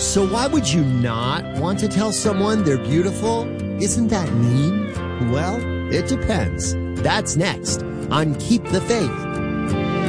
So why would you not want to tell someone they're beautiful? Isn't that mean? Well, it depends. That's next on Keep the Faith.